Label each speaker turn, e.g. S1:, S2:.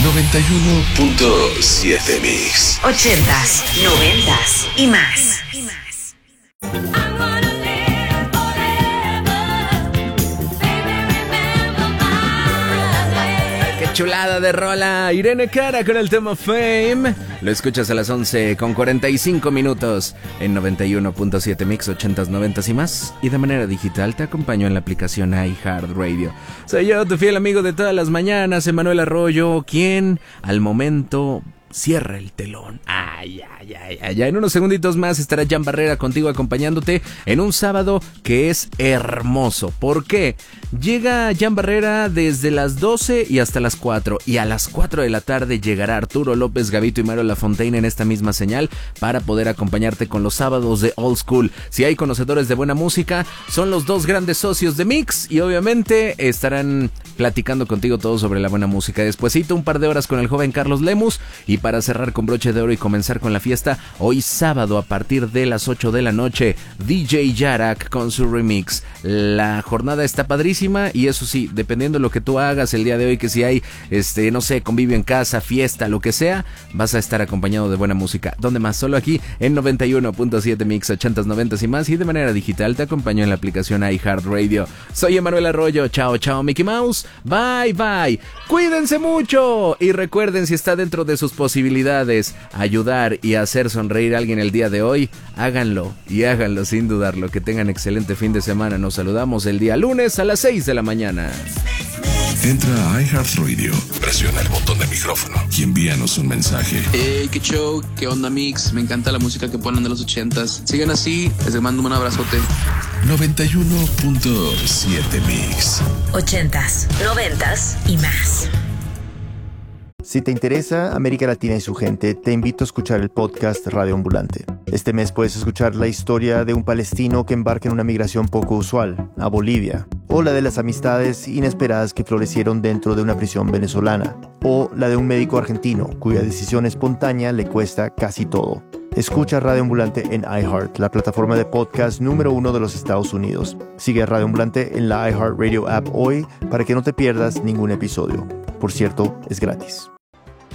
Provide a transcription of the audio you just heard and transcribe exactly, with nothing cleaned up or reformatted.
S1: noventa y uno punto siete Mix.
S2: Ochentas, noventas y más.
S3: Chulada de rola, Irene Cara con el tema Fame. Lo escuchas a las once con cuarenta y cinco minutos en noventa y uno punto siete Mix, ochentas, noventas y más. Y de manera digital te acompaño en la aplicación iHeartRadio. Soy yo, tu fiel amigo de todas las mañanas, Emanuel Arroyo, quien al momento cierra el telón. Ay, ay, ay, ay, ay. En unos segunditos más estará Jan Barrera contigo acompañándote en un sábado que es hermoso. ¿Por qué? Llega Jan Barrera desde las doce y hasta las cuatro. Y a las cuatro de la tarde llegará Arturo López Gavito y Mario Lafontaine en esta misma señal para poder acompañarte con los sábados de Old School. Si hay conocedores de buena música, son los dos grandes socios de Mix y obviamente estarán platicando contigo todo sobre la buena música. Despuesito un par de horas con el joven Carlos Lemus y para cerrar con broche de oro y comenzar con la fiesta, hoy sábado a partir de las ocho de la noche, D J Yarak con su remix. La jornada está padrísima y eso sí, dependiendo de lo que tú hagas el día de hoy, que si hay, este, no sé, convivio en casa, fiesta, lo que sea, vas a estar acompañado de buena música. ¿Dónde más? Solo aquí en noventa y uno punto siete Mix, ochentas, noventas y más, y de manera digital te acompaño en la aplicación iHeartRadio. Soy Emanuel Arroyo, chao, chao Mickey Mouse, bye, bye, cuídense mucho y recuerden, si está dentro de sus posibilidades ayudar y hacer sonreír a alguien el día de hoy, háganlo y háganlo sin dudarlo. Que tengan excelente fin de semana. Nos saludamos el día lunes a las seis de la mañana.
S1: Entra a iHeartRadio, presiona el botón de micrófono y envíanos un mensaje.
S4: Hey, qué show, qué onda Mix, me encanta la música que ponen de los ochentas. Sigan así, les mando un abrazote.
S1: noventa y uno punto siete Mix.
S2: Ochentas, noventas y más.
S5: Si te interesa América Latina y su gente, te invito a escuchar el podcast Radio Ambulante. Este mes puedes escuchar la historia de un palestino que embarca en una migración poco usual, a Bolivia, o la de las amistades inesperadas que florecieron dentro de una prisión venezolana, o la de un médico argentino cuya decisión espontánea le cuesta casi todo. Escucha Radio Ambulante en iHeart, la plataforma de podcast número uno de los Estados Unidos. Sigue a Radio Ambulante en la iHeartRadio app hoy para que no te pierdas ningún episodio. Por cierto, es gratis.